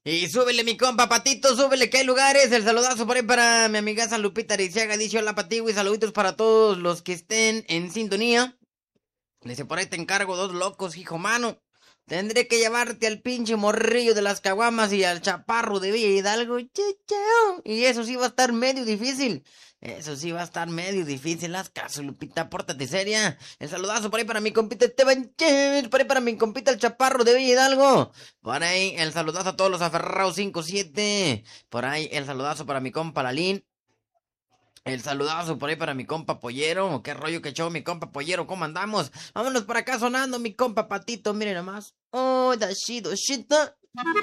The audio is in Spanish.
Y súbele, mi compa Patito, súbele, que hay lugares. El saludazo por ahí para mi amiga San Lupita Ariciaga. Dice hola, Patigo, y saluditos para todos los que estén en sintonía. Le dice, por ahí te encargo 2 locos, hijo mano. Tendré que llevarte al pinche morrillo de las caguamas y al chaparro de Villa Hidalgo. Y eso sí va a estar medio difícil. Eso sí va a estar medio difícil. Haz caso, Lupita, pórtate seria. El saludazo por ahí para mi compita Esteban Chévez. Por ahí para mi compita el chaparro de Villa Hidalgo. Por ahí el saludazo a todos los aferrados 5-7. Por ahí el saludazo para mi compa Lalín. El saludazo por ahí para mi compa Pollero. ¿Qué rollo que echó mi compa Pollero? ¿Cómo andamos? Vámonos por acá sonando mi compa Patito. Miren nomás. Oh, da shit.